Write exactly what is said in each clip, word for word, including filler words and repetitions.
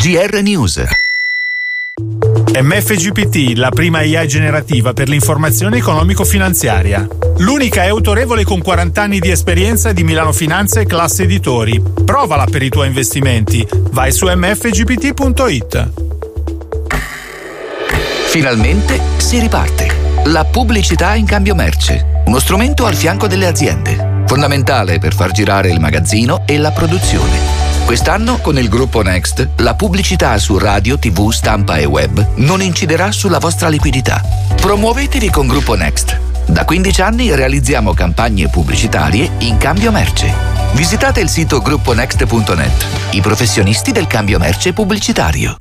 G R News. M F G P T, la prima A I generativa per l'informazione economico-finanziaria. L'unica è autorevole con quaranta anni di esperienza di Milano Finanza e Classe Editori. Provala per i tuoi investimenti. Vai su m f g p t punto i t. Finalmente si riparte. La pubblicità in cambio merce. Uno strumento al fianco delle aziende. Fondamentale per far girare il magazzino e la produzione. Quest'anno, con il gruppo Next, la pubblicità su radio, tivù, stampa e web non inciderà sulla vostra liquidità. Promuovetevi con Gruppo Next. Da quindici anni realizziamo campagne pubblicitarie in cambio merce. Visitate il sito gruppo next punto net. I professionisti del cambio merce pubblicitario.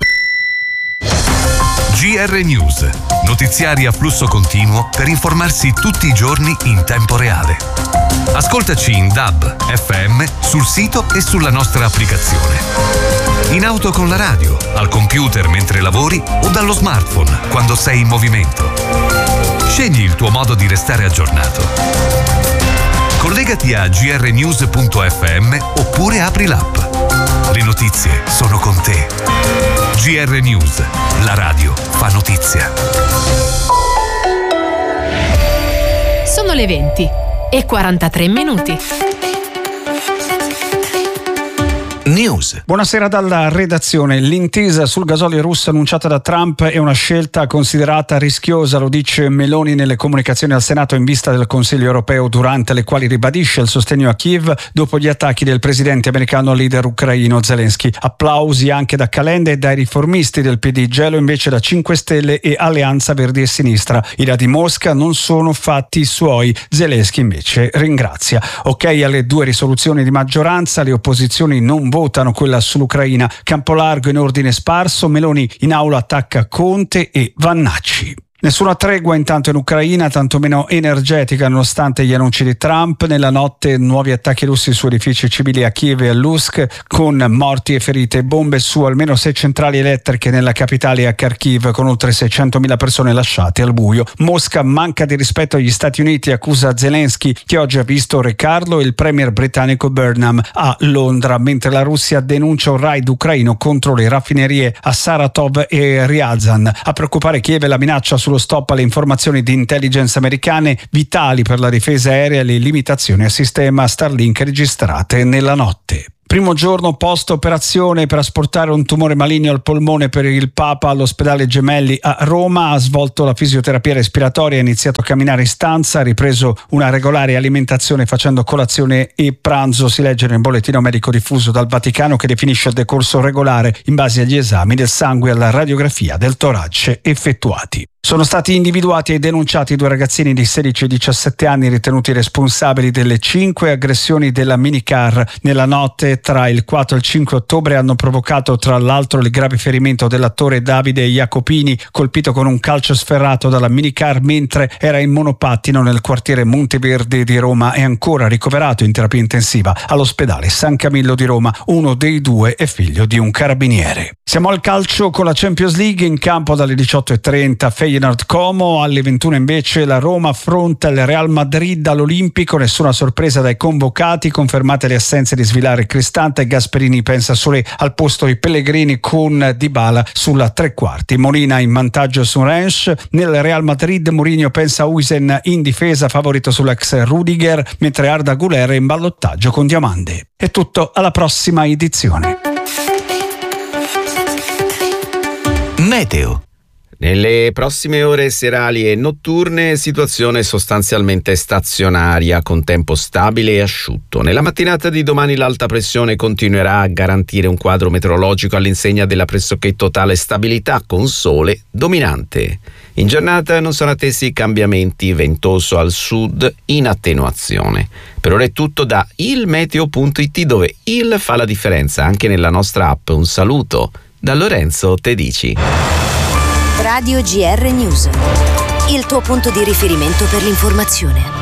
G R News. Notiziari a flusso continuo per informarsi tutti i giorni in tempo reale. Ascoltaci in D A B, F M, sul sito e sulla nostra applicazione. In auto con la radio, al computer mentre lavori o dallo smartphone quando sei in movimento. Scegli il tuo modo di restare aggiornato. Collegati a g r news punto f m oppure apri l'app. Le notizie sono con te. G R News, la radio fa notizia. Sono le venti e quarantatré minuti. News. Buonasera dalla redazione. L'intesa sul gasolio russo annunciata da Trump è una scelta considerata rischiosa, lo dice Meloni nelle comunicazioni al Senato in vista del Consiglio europeo, durante le quali ribadisce il sostegno a Kiev dopo gli attacchi del presidente americano al leader ucraino Zelensky. Applausi anche da Calenda e dai riformisti del P D, gelo invece da cinque Stelle e Alleanza Verdi e Sinistra. I dati Mosca non sono fatti suoi, Zelensky invece ringrazia. Ok alle due risoluzioni di maggioranza, le opposizioni non votano quella sull'Ucraina. Campo largo in ordine sparso, Meloni in aula attacca Conte e Vannacci. Nessuna tregua intanto in Ucraina, tantomeno energetica nonostante gli annunci di Trump. Nella notte nuovi attacchi russi su edifici civili a Kiev e a Lutsk, con morti e ferite, bombe su almeno sei centrali elettriche nella capitale e a Kharkiv, con oltre seicentomila persone lasciate al buio. Mosca manca di rispetto agli Stati Uniti, accusa Zelensky, che oggi ha visto Re Carlo e il premier britannico Burnham a Londra, mentre la Russia denuncia un raid ucraino contro le raffinerie a Saratov e Ryazan. A preoccupare Kiev è la minaccia sullo stop alle informazioni di intelligence americane vitali per la difesa aerea e le limitazioni al sistema Starlink registrate nella notte. Primo giorno post operazione per asportare un tumore maligno al polmone per il Papa all'ospedale Gemelli a Roma. Ha svolto la fisioterapia respiratoria, ha iniziato a camminare in stanza, ha ripreso una regolare alimentazione facendo colazione e pranzo. Si legge nel bollettino medico diffuso dal Vaticano, che definisce il decorso regolare in base agli esami del sangue e alla radiografia del torace effettuati. Sono stati individuati e denunciati due ragazzini di sedici e diciassette anni ritenuti responsabili delle cinque aggressioni della minicar nella notte tra il quattro e il cinque ottobre. Hanno provocato tra l'altro il grave ferimento dell'attore Davide Jacopini, colpito con un calcio sferrato dalla minicar mentre era in monopattino nel quartiere Monteverdi di Roma, e ancora ricoverato in terapia intensiva all'ospedale San Camillo di Roma. Uno dei due è figlio di un carabiniere. Siamo al calcio con la Champions League. In campo dalle diciotto e trenta Feyenoord Como, alle ventuno invece la Roma affronta il Real Madrid all'Olimpico. Nessuna sorpresa dai convocati, confermate le assenze di Svilare e Cristante. Gasperini pensa solo al posto di Pellegrini con Dybala sulla tre quarti. Molina in vantaggio su Rennes. Nel Real Madrid Mourinho pensa a Huijsen in difesa, favorito sull'ex Rudiger, mentre Arda Güler è in ballottaggio con Diomande. È tutto, alla prossima edizione. Meteo. Nelle prossime ore serali e notturne situazione sostanzialmente stazionaria con tempo stabile e asciutto. Nella mattinata di domani l'alta pressione continuerà a garantire un quadro meteorologico all'insegna della pressoché totale stabilità con sole dominante. In giornata non sono attesi cambiamenti, ventoso al sud in attenuazione. Per ora è tutto da il meteo punto it, dove il fa la differenza anche nella nostra app. Un saluto da Lorenzo Tedici. Radio G R News, il tuo punto di riferimento per l'informazione.